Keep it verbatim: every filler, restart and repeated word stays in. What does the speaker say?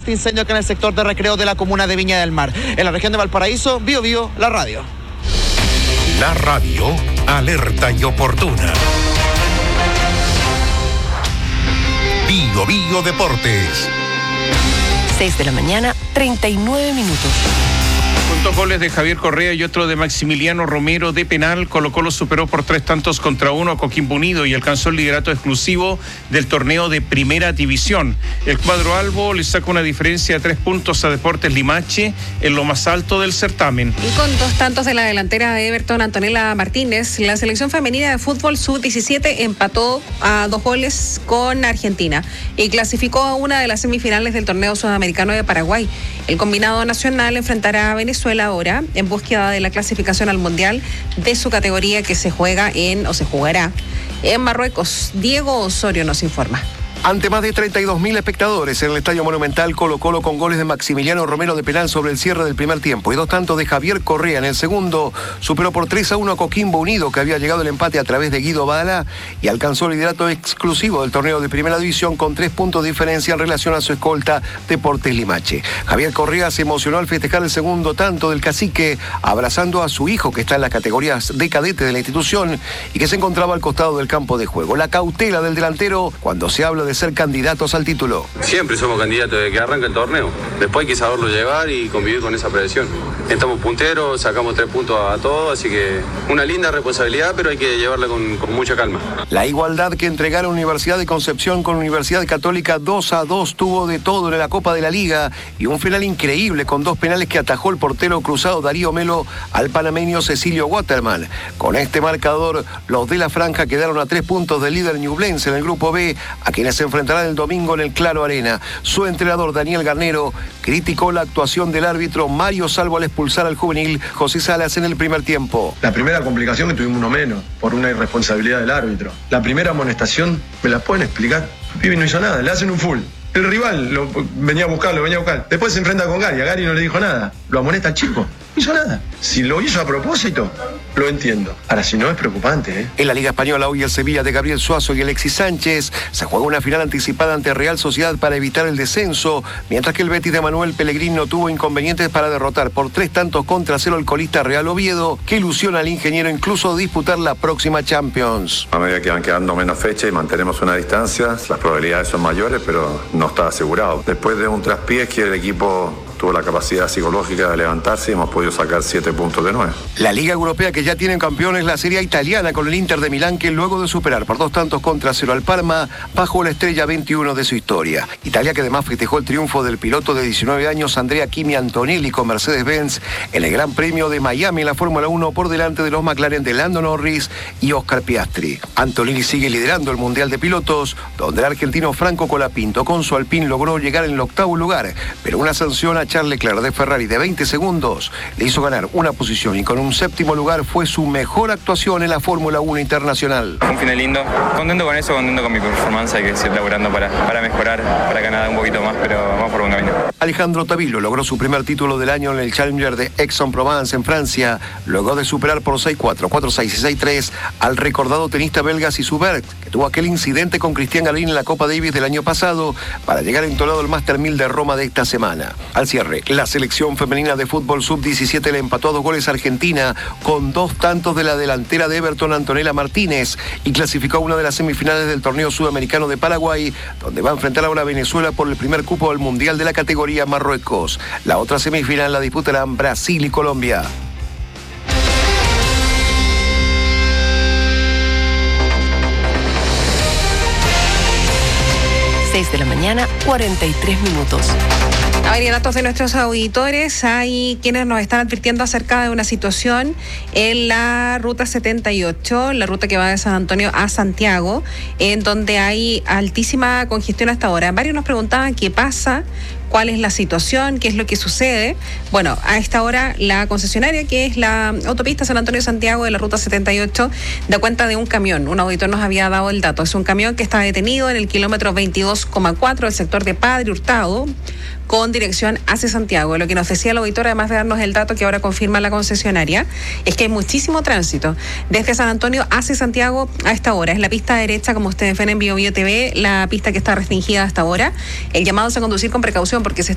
este incendio acá en el sector de recreo de la comuna de Viña del Mar. En la región de Valparaíso, Bio Bio, la radio. La radio, alerta y oportuna. Bio Bio Deportes. seis de la mañana, treinta y nueve minutos. Con dos goles de Javier Correa y otro de Maximiliano Romero de penal, Colo-Colo superó por tres tantos contra uno a Coquimbo Unido y alcanzó el liderato exclusivo del torneo de Primera División. El cuadro albo le saca una diferencia de tres puntos a Deportes Limache en lo más alto del certamen. Y con dos tantos de la delantera de Everton, Antonella Martínez, la selección femenina de fútbol sub diecisiete empató a dos goles con Argentina y clasificó a una de las semifinales del torneo sudamericano de Paraguay. El combinado nacional enfrentará a Venezuela ahora en búsqueda de la clasificación al Mundial de su categoría que se juega en o se jugará en Marruecos. Diego Osorio nos informa. Ante más de treinta y dos mil espectadores en el Estadio Monumental, Colo-Colo con goles de Maximiliano Romero de penal sobre el cierre del primer tiempo y dos tantos de Javier Correa en el segundo, superó por tres a uno a Coquimbo Unido, que había llegado el empate a través de Guido Badalá y alcanzó el liderato exclusivo del torneo de Primera División con tres puntos de diferencia en relación a su escolta Deportes Limache. Javier Correa se emocionó al festejar el segundo tanto del cacique, abrazando a su hijo que está en las categorías de cadete de la institución y que se encontraba al costado del campo de juego. La cautela del delantero cuando se habla de ser candidatos al título. Siempre somos candidatos desde que arranca el torneo. Después hay que saberlo llevar y convivir con esa presión. Estamos punteros, sacamos tres puntos a todos, así que una linda responsabilidad, pero hay que llevarla con, con mucha calma. La igualdad que entregaron Universidad de Concepción con Universidad Católica dos a dos tuvo de todo en la Copa de la Liga y un final increíble con dos penales que atajó el portero cruzado Darío Melo al panameño Cecilio Waterman. Con este marcador, los de la franja quedaron a tres puntos del líder Ñublense en el grupo B, a quienes se enfrentarán el domingo en el Claro Arena. Su entrenador Daniel Garnero criticó la actuación del árbitro Mario Salvo al expulsar al juvenil José Salas en el primer tiempo. La primera complicación que tuvimos uno menos por una irresponsabilidad del árbitro. La primera amonestación, ¿me la pueden explicar? Pibi no hizo nada, le hacen un full. El rival lo venía a buscar, lo venía a buscar. Después se enfrenta con Gary, a Gary no le dijo nada. Lo amonesta al chico, no hizo nada. Si lo hizo a propósito, lo entiendo. Ahora, si no, es preocupante, ¿eh? En la Liga Española, hoy el Sevilla de Gabriel Suazo y Alexis Sánchez se juega una final anticipada ante Real Sociedad para evitar el descenso, mientras que el Betis de Manuel Pellegrini no tuvo inconvenientes para derrotar por tres tantos contra cero al colista Real Oviedo, que ilusiona al ingeniero incluso disputar la próxima Champions. A medida que van quedando menos fechas y mantenemos una distancia, las probabilidades son mayores, pero no está asegurado. Después de un traspiés que el equipo tuvo la capacidad psicológica de levantarse y hemos podido sacar siete puntos de nueve. La Liga Europea, que ya tiene campeones, la Serie A italiana con el Inter de Milán, que luego de superar por dos tantos contra cero al Parma, bajó la estrella veintiuno de su historia. Italia, que además festejó el triunfo del piloto de diecinueve años Andrea Kimi Antonelli con Mercedes-Benz en el Gran Premio de Miami en la Fórmula uno por delante de los McLaren de Lando Norris y Oscar Piastri. Antonelli sigue liderando el Mundial de Pilotos, donde el argentino Franco Colapinto con su Alpine logró llegar en el octavo lugar, pero una sanción a Charles Leclerc de Ferrari de veinte segundos le hizo ganar una posición y con un séptimo lugar fue su mejor actuación en la Fórmula uno internacional. Un final lindo, contento con eso, contento con mi performance, hay que seguir laburando para, para mejorar, para ganar un poquito más, pero vamos por buen camino. Alejandro Tavilo logró su primer título del año en el Challenger de Aix-en-Provence en Francia, luego de superar por seis cuatro, cuatro seis y seis tres al recordado tenista belga Sisubert, que tuvo aquel incidente con Cristian Garín en la Copa Davis del año pasado para llegar entonado al Master mil de Roma de esta semana. Al cierre, la selección femenina de fútbol sub diecisiete le empató a dos goles a Argentina con dos tantos de la delantera de Everton Antonella Martínez y clasificó a una de las semifinales del torneo sudamericano de Paraguay, donde va a enfrentar ahora a Venezuela por el primer cupo al Mundial de la categoría Marruecos. La otra semifinal la disputarán Brasil y Colombia. seis de la mañana, cuarenta y tres minutos. A ver, y datos de nuestros auditores, hay quienes nos están advirtiendo acerca de una situación en la ruta setenta y ocho, la ruta que va de San Antonio a Santiago, en donde hay altísima congestión hasta ahora. Varios nos preguntaban qué pasa, cuál es la situación, qué es lo que sucede. Bueno, a esta hora la concesionaria, que es la autopista San Antonio-Santiago de la ruta setenta y ocho, da cuenta de un camión. Un auditor nos había dado el dato. Es un camión que está detenido en el kilómetro veintidós coma cuatro del sector de Padre Hurtado, con dirección hacia Santiago. Lo que nos decía el auditor, además de darnos el dato que ahora confirma la concesionaria, es que hay muchísimo tránsito desde San Antonio hacia Santiago a esta hora. Es la pista derecha, como ustedes ven en Bio Bio T V, la pista que está restringida hasta ahora. El llamado es a conducir con precaución porque se